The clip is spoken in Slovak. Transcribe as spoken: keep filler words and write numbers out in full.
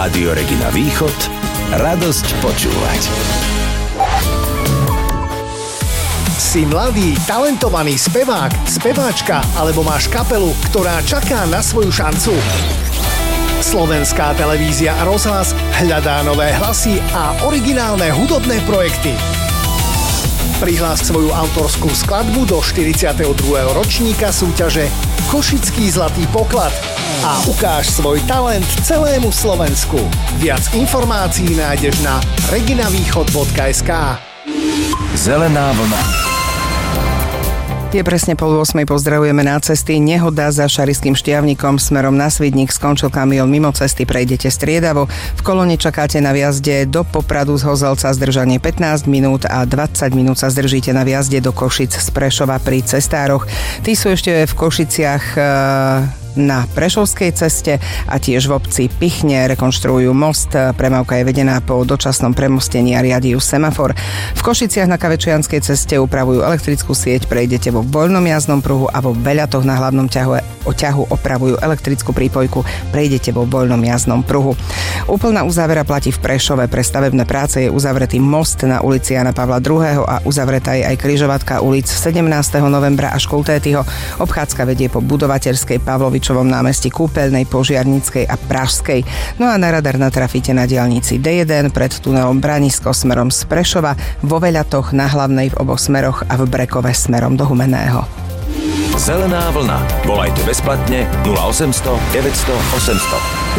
Rádio Regina Východ, radosť počúvať. Si mladý, talentovaný spevák, speváčka alebo máš kapelu, ktorá čaká na svoju šancu? Slovenská televízia a rozhlas hľadá nové hlasy a originálne hudobné projekty. Prihlás svoju autorskú skladbu do štyridsiateho druhého ročníka súťaže Košický zlatý poklad a ukáž svoj talent celému Slovensku. Viac informácií nájdeš na reginavýchod bodka es ká. Zelená vlna. Je presne pol ôsmej, pozdravujeme na cesty. Nehoda za Šarišským Štiavnikom smerom na Svidník, skončil kamión mimo cesty, prejdete striedavo. V kolóne čakáte na vjazde do Popradu z Hozelca zdržanie pätnásť minút a dvadsať minút sa zdržíte na vjazde do Košic z Prešova pri cestároch. Tí sú ešte v Košiciach na Prešovskej ceste a tiež v obci Pichne rekonštruujú most. Premávka je vedená po dočasnom premostení a riadi ju semafor. V Košiciach na Kavečianskej ceste upravujú elektrickú sieť, prejdete vo voľnom jazdnom pruhu a vo Beľatoch na hlavnom ťahu, o ťahu opravujú elektrickú prípojku, prejdete vo voľnom jazdnom pruhu. Úplná uzávera platí v Prešove. Pre stavebné práce je uzavretý most na ulici Jana Pavla druhého. a uzavretá je aj križovatka ulic sedemnásteho novembra až Kultétyho. Obchádzka vedie po Budovateľskej, Pavlovičovom námestí, Kúpeľnej, Požiarnickej a Pražskej. No a na radar natrafíte na diaľnici dé jeden pred tunelom Branisko smerom z Prešova, vo Veľatoch na Hlavnej v oboch smeroch a v Brekove smerom do Humenného. Zelená vlna. Volajte bezplatne nula osemsto deväťsto osemsto.